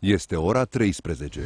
Este ora 13.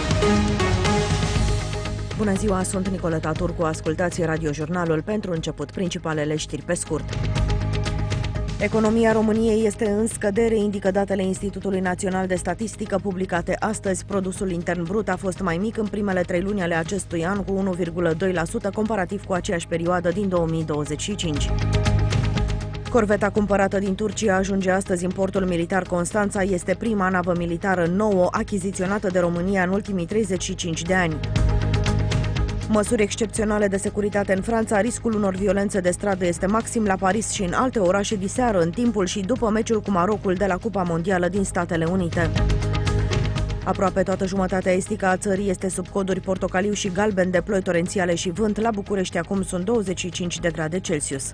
Bună ziua, sunt Nicoleta Turcu, ascultați radiojurnalul. Pentru început, principalele știri pe scurt. Economia României este în scădere, indică datele Institutului Național de Statistică publicate astăzi. Produsul intern brut a fost mai mic în primele 3 luni ale acestui an, cu 1,2% comparativ cu aceeași perioadă din 2025. Corveta cumpărată din Turcia ajunge astăzi în portul militar Constanța. Este prima navă militară nouă achiziționată de România în ultimii 35 de ani. Măsuri excepționale de securitate în Franța. Riscul unor violențe de stradă este maxim la Paris și în alte orașe diseară, în timpul și după meciul cu Marocul de la Cupa Mondială din Statele Unite. Aproape toată jumătatea estică a țării este sub coduri portocaliu și galben de ploi torențiale și vânt. La București acum sunt 25 de grade Celsius.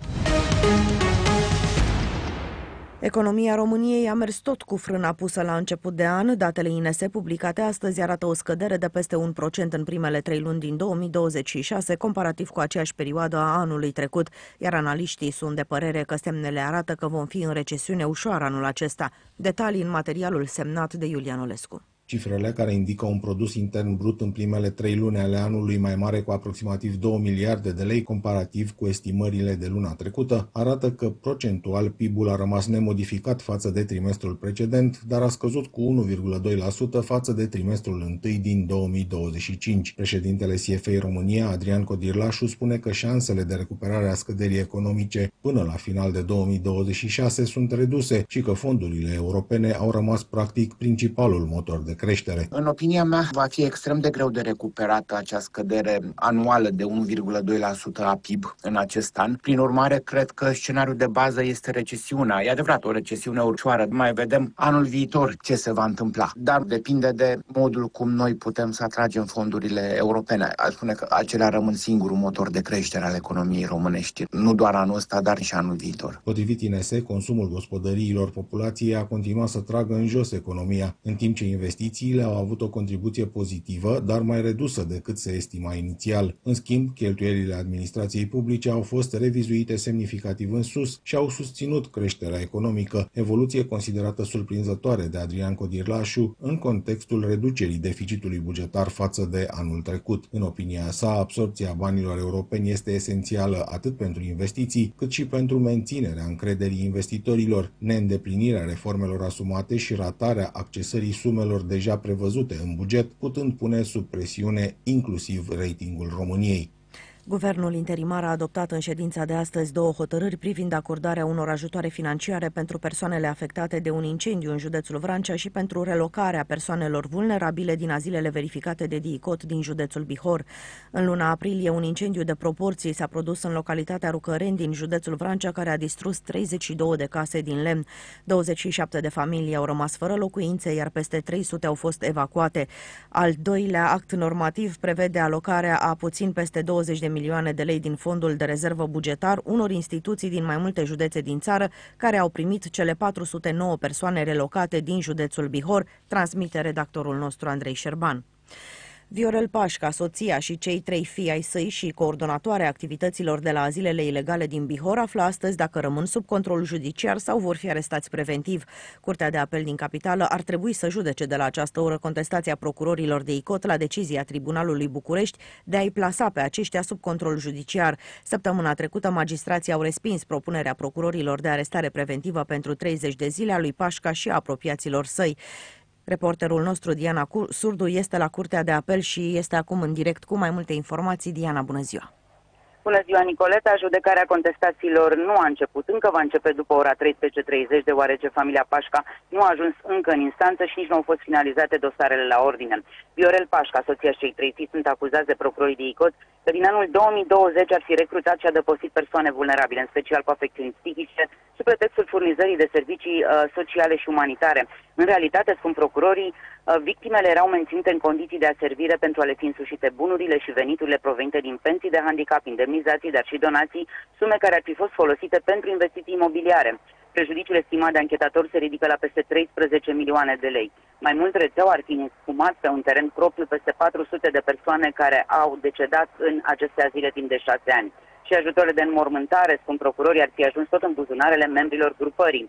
Economia României a mers tot cu frâna pusă la început de an. Datele INS publicate astăzi arată o scădere de peste 1% în primele 3 luni din 2026, comparativ cu aceeași perioadă a anului trecut, iar analiștii sunt de părere că semnele arată că vom fi în recesiune ușoară anul acesta. Detalii în materialul semnat de Iulian Olescu. Cifrele, care indică un produs intern brut în primele 3 luni ale anului mai mare cu aproximativ 2 miliarde de lei comparativ cu estimările de luna trecută, arată că procentual PIB-ul a rămas nemodificat față de trimestrul precedent, dar a scăzut cu 1,2% față de trimestrul întâi din 2025. Președintele CFA România, Adrian Codirlașu, spune că șansele de recuperare a scăderii economice până la final de 2026 sunt reduse și că fondurile europene au rămas practic principalul motor de creștere. În opinia mea, va fi extrem de greu de recuperată acea scădere anuală de 1,2% a PIB în acest an. Prin urmare, cred că scenariul de bază este recesiunea. E adevărat, o recesiune ușoară. Mai vedem anul viitor ce se va întâmpla. Dar depinde de modul cum noi putem să atragem fondurile europene. Aș spune că acelea rămân singurul motor de creștere al economiei românești. Nu doar anul ăsta, dar și anul viitor. Potrivit INS, consumul gospodăriilor populației a continuat să tragă în jos economia, în timp ce investițiile au avut o contribuție pozitivă, dar mai redusă decât se estima inițial. În schimb, cheltuielile administrației publice au fost revizuite semnificativ în sus și au susținut creșterea economică, evoluție considerată surprinzătoare de Adrian Codirlașu în contextul reducerii deficitului bugetar față de anul trecut. În opinia sa, absorbția banilor europeni este esențială atât pentru investiții, cât și pentru menținerea încrederii investitorilor. Neîndeplinirea reformelor asumate și ratarea accesării sumelor deja prevăzute în buget, putând pune sub presiune inclusiv ratingul României. Guvernul interimar a adoptat în ședința de astăzi 2 hotărâri privind acordarea unor ajutoare financiare pentru persoanele afectate de un incendiu în județul Vrancea și pentru relocarea persoanelor vulnerabile din azilele verificate de DICOT din județul Bihor. În luna aprilie, un incendiu de proporții s-a produs în localitatea Rucăreni din județul Vrancea, care a distrus 32 de case din lemn. 27 de familii au rămas fără locuințe, iar peste 300 au fost evacuate. Al doilea act normativ prevede alocarea a puțin peste 20 de milioane de lei din fondul de rezervă bugetar unor instituții din mai multe județe din țară care au primit cele 409 persoane relocate din județul Bihor, transmite redactorul nostru Andrei Șerban. Viorel Pașca, soția și cei 3 fii ai săi și coordonatoarea activităților de la azilele ilegale din Bihor află astăzi dacă rămân sub control judiciar sau vor fi arestați preventiv. Curtea de apel din capitală ar trebui să judece de la această oră contestația procurorilor de ICOT la decizia Tribunalului București de a-i plasa pe aceștia sub control judiciar. Săptămâna trecută, magistrații au respins propunerea procurorilor de arestare preventivă pentru 30 de zile a lui Pașca și a apropiaților săi. Reporterul nostru, Diana Surdu, este la Curtea de Apel și este acum în direct cu mai multe informații. Diana, bună ziua! Bună ziua, Nicoleta! Judecarea contestațiilor nu a început încă, va începe după ora 13:30, deoarece familia Pașca nu a ajuns încă în instanță și nici nu au fost finalizate dosarele la ordine. Viorel Pașca, soția și cei 3 fii, sunt acuzați de procurorii de ICOT că din anul 2020 ar fi recrutat și adăpostit persoane vulnerabile, în special cu afecțiuni psihice, sub pretextul furnizării de servicii sociale și umanitare. În realitate, spun procurorii, victimele erau menținute în condiții de aservire pentru a le fi însușite bunurile și veniturile provenite din pensii de handicap, indemnizații, dar și donații, sume care ar fi fost folosite pentru investiții imobiliare. Prejudiciul estimat de anchetator se ridică la peste 13 milioane de lei. Mai mult, rețeaua ar fi înfumat pe un teren propriu peste 400 de persoane care au decedat în aceste azile timp de 6 ani. Și ajutoarele de înmormântare, spun procurorii, ar fi ajuns tot în buzunarele membrilor grupării.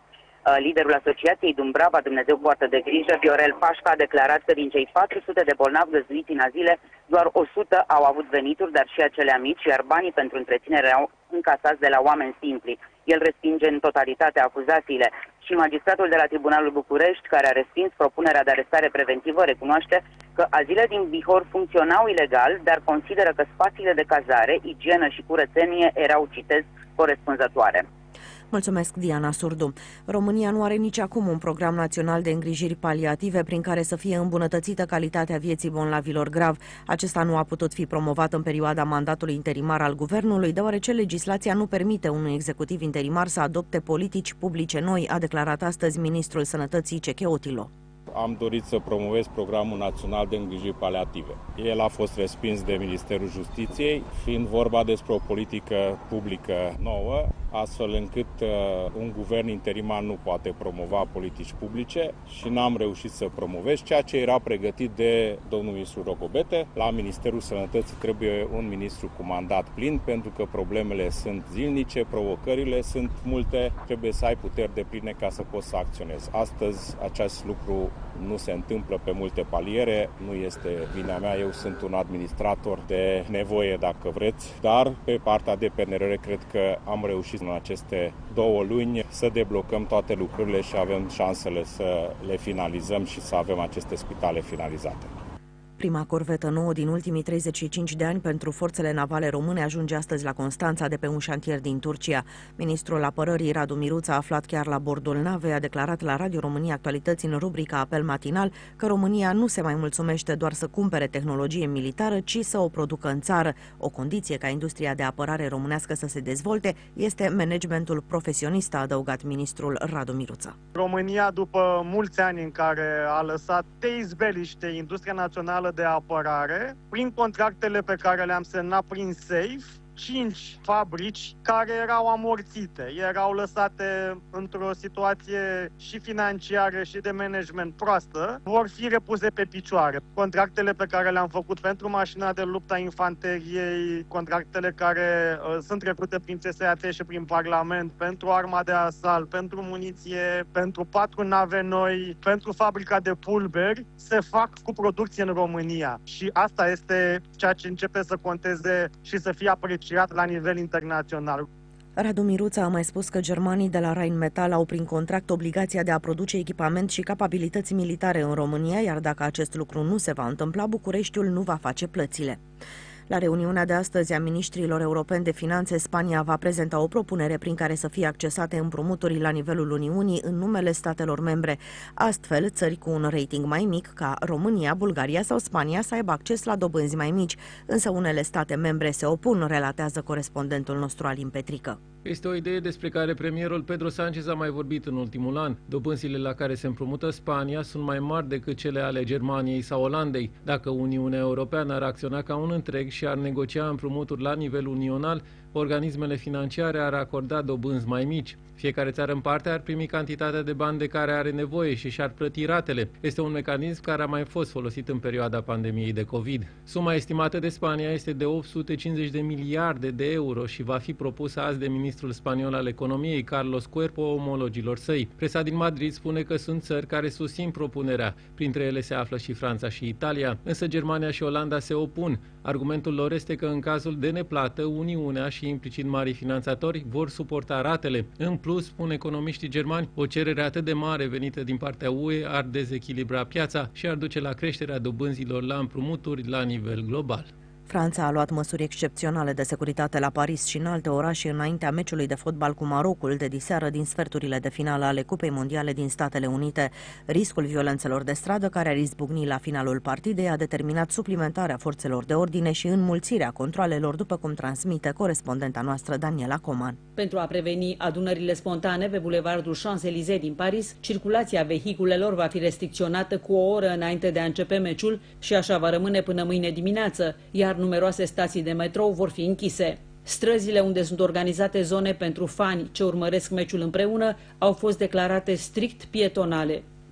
Liderul Asociației Dumbrava, Dumnezeu poartă de grijă, Viorel Pașca, a declarat că din cei 400 de bolnavi găzduiți în azile, doar 100 au avut venituri, dar și acelea mici, iar banii pentru întreținere au încasați de la oameni simpli. El respinge în totalitate acuzațiile și magistratul de la Tribunalul București, care a respins propunerea de arestare preventivă, recunoaște că azilele din Bihor funcționau ilegal, dar consideră că spațiile de cazare, igienă și curățenie erau, citez, corespunzătoare. Mulțumesc, Diana Surdu. România nu are nici acum un program național de îngrijiri paliative prin care să fie îmbunătățită calitatea vieții bolnavilor grav. Acesta nu a putut fi promovat în perioada mandatului interimar al guvernului, deoarece legislația nu permite unui executiv interimar să adopte politici publice noi, a declarat astăzi ministrul Sănătății Ceche Otilo. Am dorit să promovez programul național de îngrijiri paliative. El a fost respins de Ministerul Justiției, fiind vorba despre o politică publică nouă, astfel încât un guvern interimar nu poate promova politici publice și n-am reușit să promovez ceea ce era pregătit de domnul ministru Rogobete. La Ministerul Sănătății trebuie un ministru cu mandat plin, pentru că problemele sunt zilnice, provocările sunt multe, trebuie să ai puteri depline ca să poți să acționezi. Astăzi acest lucru nu se întâmplă pe multe paliere, nu este vina mea, eu sunt un administrator de nevoie, dacă vreți, dar pe partea de PNRR cred că am reușit în aceste 2 luni să deblocăm toate lucrurile și avem șansele să le finalizăm și să avem aceste spitale finalizate. Prima corvetă nouă din ultimii 35 de ani pentru forțele navale române ajunge astăzi la Constanța de pe un șantier din Turcia. Ministrul Apărării Radu Miruța, aflat chiar la bordul navei, a declarat la Radio România Actualități în rubrica Apel Matinal că România nu se mai mulțumește doar să cumpere tehnologie militară, ci să o producă în țară. O condiție ca industria de apărare românească să se dezvolte este managementul profesionist, a adăugat ministrul Radu Miruța. România, după mulți ani în care a lăsat te izbeliște industria națională de apărare, prin contractele pe care le-am semnat prin SAFE, 5 fabrici care erau amorțite, erau lăsate într-o situație și financiară și de management proastă, vor fi repuse pe picioare. Contractele pe care le-am făcut pentru mașina de luptă a infanteriei, contractele care sunt trecute prin CSAT și prin Parlament, pentru arma de asalt, pentru muniție, pentru 4 nave noi, pentru fabrica de pulberi, se fac cu producție în România. Și asta este ceea ce începe să conteze și să fie apreciat la nivel internațional. Radu Miruța a mai spus că germanii de la Rheinmetall au prin contract obligația de a produce echipament și capabilități militare în România, iar dacă acest lucru nu se va întâmpla, Bucureștiul nu va face plățile. La reuniunea de astăzi a ministrilor europeni de finanțe, Spania va prezenta o propunere prin care să fie accesate împrumuturi la nivelul Uniunii în numele statelor membre. Astfel, țări cu un rating mai mic, ca România, Bulgaria sau Spania, să aibă acces la dobânzi mai mici. Însă unele state membre se opun, relatează corespondentul nostru Alin Petrică. Este o idee despre care premierul Pedro Sánchez a mai vorbit în ultimul an. Dobânzile la care se împrumută Spania sunt mai mari decât cele ale Germaniei sau Olandei. Dacă Uniunea Europeană ar acționa ca un întreg și ar negocia împrumuturi la nivel unional, organismele financiare ar acorda dobânzi mai mici. Fiecare țară în parte ar primi cantitatea de bani de care are nevoie și și-ar plăti ratele. Este un mecanism care a mai fost folosit în perioada pandemiei de COVID. Suma estimată de Spania este de 850 de miliarde de euro și va fi propusă azi de ministrul spaniol al economiei, Carlos Cuerpo, omologilor săi. Presa din Madrid spune că sunt țări care susțin propunerea. Printre ele se află și Franța și Italia, însă Germania și Olanda se opun. Argumentul lor este că în cazul de neplată, Uniunea și implicit marii finanțatori vor suporta ratele. În plus, spun economiștii germani, o cerere atât de mare venită din partea UE ar dezechilibra piața și ar duce la creșterea dobânzilor la împrumuturi la nivel global. Franța a luat măsuri excepționale de securitate la Paris și în alte orașe înaintea meciului de fotbal cu Marocul de diseară din sferturile de finală ale Cupei Mondiale din Statele Unite. Riscul violențelor de stradă care ar izbucni la finalul partidei a determinat suplimentarea forțelor de ordine și înmulțirea controalelor, după cum transmite corespondenta noastră Daniela Coman. Pentru a preveni adunările spontane pe bulevardul Champs-Élysées din Paris, circulația vehiculelor va fi restricționată cu o oră înainte de a începe meciul și așa va rămâne până mâine dimineață, iar numeroase stații de metrou vor fi închise. Străzile unde sunt organizate zone pentru fani ce urmăresc meciul împreună au fost declarate strict pietonale.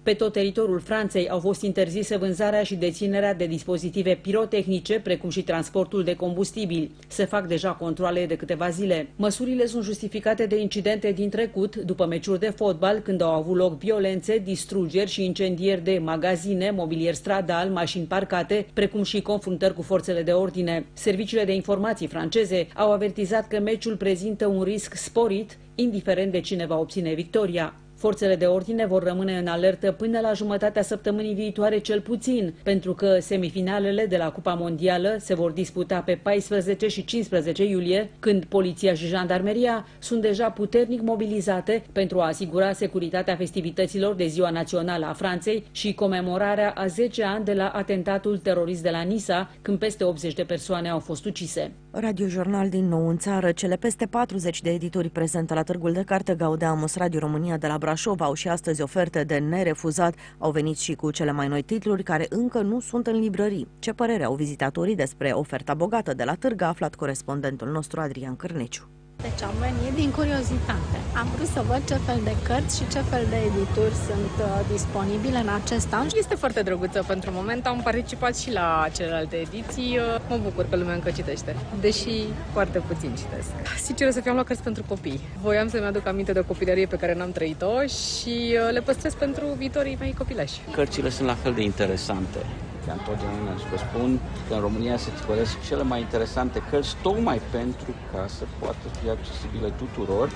Pe tot teritoriul Franței au fost interzise vânzarea și deținerea de dispozitive pirotehnice, precum și transportul de combustibili. Se fac deja controale de câteva zile. Măsurile sunt justificate de incidente din trecut, după meciuri de fotbal, când au avut loc violențe, distrugeri și incendieri de magazine, mobilier stradal, mașini parcate, precum și confruntări cu forțele de ordine. Serviciile de informații franceze au avertizat că meciul prezintă un risc sporit, indiferent de cine va obține victoria. Forțele de ordine vor rămâne în alertă până la jumătatea săptămânii viitoare cel puțin, pentru că semifinalele de la Cupa Mondială se vor disputa pe 14 și 15 iulie, când poliția și jandarmeria sunt deja puternic mobilizate pentru a asigura securitatea festivităților de Ziua Națională a Franței și comemorarea a 10 ani de la atentatul terorist de la Nisa, când peste 80 de persoane au fost ucise. Radiojurnal din nou în țară. Cele peste 40 de edituri prezente la Târgul de Carte Gaudeamus Radio România de la Brașov au și astăzi oferte de nerefuzat. Au venit și cu cele mai noi titluri care încă nu sunt în librării. Ce părere au vizitatorii despre oferta bogată de la târg a aflat corespondentul nostru Adrian Cârneciu. Deci am venit din curiozitate. Am vrut să văd ce fel de cărți și ce fel de edituri sunt disponibile în acest an. Este foarte drăguță pentru moment. Am participat și la celelalte ediții. Mă bucur că lumea încă citește, deși foarte puțin citesc. Sincer să fiu, am luat cărți pentru copii. Voiam să-mi aduc aminte de o copilărie pe care n-am trăit-o și le păstrez pentru viitorii mei copilași. Cărțile sunt la fel de interesante. Întotdeauna vă spun că în România se tipăresc cele mai interesante cărți, tocmai pentru ca să poată fi accesibile tuturor.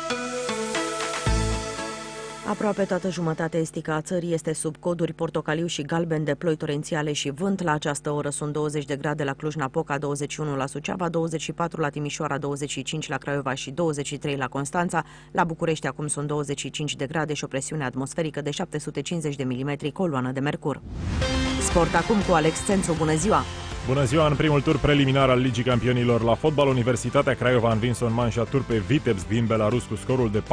Aproape toată jumătatea estică a țării este sub coduri portocaliu și galben de ploi torențiale și vânt. La această oră sunt 20 de grade la Cluj-Napoca, 21 la Suceava, 24 la Timișoara, 25 la Craiova și 23 la Constanța. La București acum sunt 25 de grade și o presiune atmosferică de 750 de milimetri, coloană de mercur. Sport acum cu Alex Țențu. Bună ziua! Bună ziua! În primul tur preliminar al Ligii Campionilor la fotbal, Universitatea Craiova a învins-o în manșatur pe Vitebsk din Belarus cu scorul de 4-1.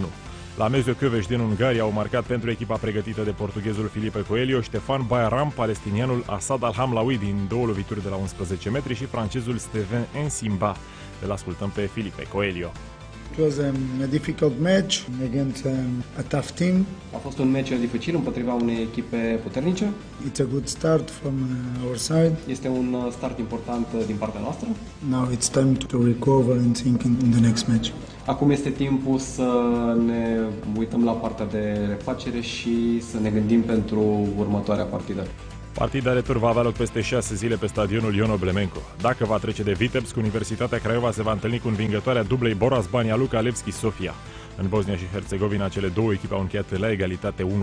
La Mezőkövesd din Ungaria au marcat pentru echipa pregătită de portughezul Filipe Coelho, Ștefan Bayram, palestinianul Asad Al-Hamlaoui din 2 lovituri de la 11 metri și francezul Steven Ensimba. Îl ascultăm pe Filipe Coelho. It was a difficult match against a tough team. A fost un meci dificil împotriva unei echipe puternice. It's a good start from our side. Este un start important din partea noastră. Now it's time to recover and think in the next match. Acum este timpul să ne uităm la partea de refacere și să ne gândim pentru următoarea partidă. Partida retur va avea loc peste 6 zile pe stadionul Ion Oblemenko. Dacă va trece de Vitebsk, Universitatea Craiova se va întâlni cu învingătoarea dublei Boras Banja Luka Levski Sofia. În Bosnia și Herțegovina, cele două echipe au încheiat la egalitate 1-1.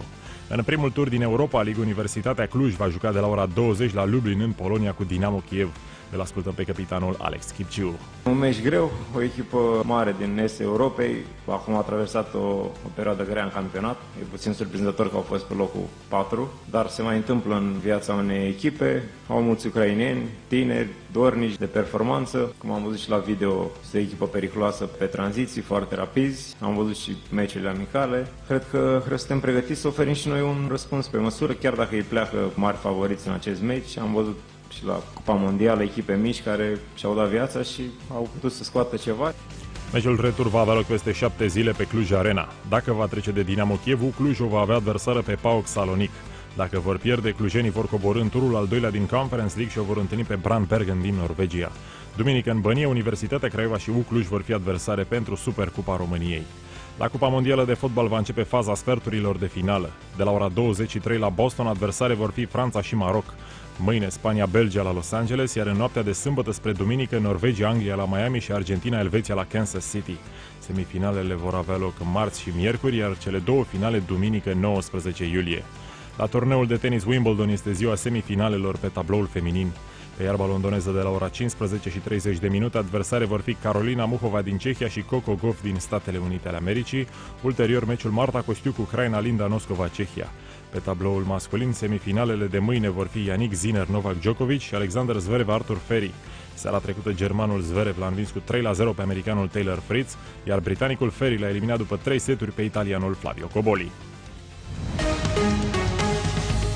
În primul tur din Europa League, Universitatea Cluj va juca de la ora 20 la Lublin, în Polonia, cu Dinamo Kiev. Îl ascultăm pe capitanul Alex Chipciu. Un meci greu, o echipă mare din estul Europei, acum a traversat o perioadă grea în campionat. E puțin surprinzător că au fost pe locul 4, dar se mai întâmplă în viața unei echipe. Au mulți ucraineni, tineri, dornici, de performanță. Cum am văzut și la video, este o echipă periculoasă pe tranziții, foarte rapizi. Am văzut și meciurile amicale. Cred că suntem pregătiți să oferim și noi un răspuns pe măsură, chiar dacă îi pleacă mari favoriți în acest meci. Am văzut și la Cupa Mondială echipe mici care și-au dat viața și au putut să scoată ceva. Meciul retur va avea loc peste 7 zile pe Cluj Arena. Dacă va trece de Dinamo Kiev, Clujul va avea adversară pe PAOK Salonic. Dacă vor pierde, clujenii vor coborî în turul al doilea din Conference League și o vor întâlni pe Brandbergen din Norvegia. Duminică în Bănie, Universitatea Craiova și Cluj vor fi adversare pentru Supercupa României. La Cupa Mondială de Fotbal va începe faza sferturilor de finală. De la ora 23 la Boston, adversare vor fi Franța și Maroc. Mâine Spania-Belgia la Los Angeles, iar în noaptea de sâmbătă spre duminică Norvegia-Anglia la Miami și Argentina-Elveția la Kansas City. Semifinalele vor avea loc marți și miercuri, iar cele două finale duminică 19 iulie. La turneul de tenis Wimbledon este ziua semifinalelor pe tabloul feminin. Pe iarba londoneză de la ora 15 și 30 de minute, adversare vor fi Carolina Muhova din Cehia și Coco Gauff din Statele Unite ale Americii. Ulterior, meciul Marta Costiuc cu Ucraina Linda Noskova, Cehia. Pe tabloul masculin, semifinalele de mâine vor fi Yannick Sinner, Novak Djokovic și Alexander Zverev, Arthur Ferry. Seara trecută, germanul Zverev l-a învins cu 3-0 pe americanul Taylor Fritz, iar britanicul Ferry l-a eliminat după 3 seturi pe italianul Flavio Cobolli.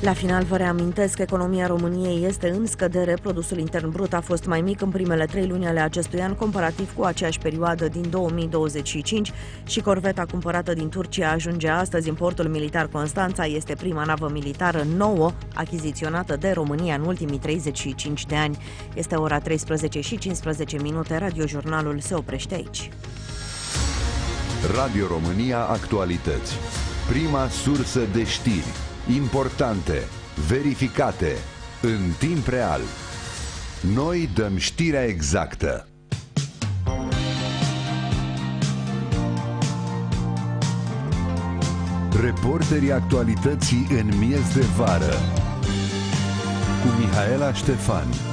La final vă reamintesc că economia României este în scădere. Produsul intern brut a fost mai mic în primele 3 luni ale acestui an comparativ cu aceeași perioadă din 2025 și corveta cumpărată din Turcia ajunge astăzi în portul militar Constanța. Este prima navă militară nouă achiziționată de România în ultimii 35 de ani. Este ora 13:15. Radiojurnalul se oprește aici. Radio România Actualități. Prima sursă de știri importante, verificate, în timp real. Noi dăm știrea exactă. Reporterii actualității în miez de vară cu Mihaela Ștefan.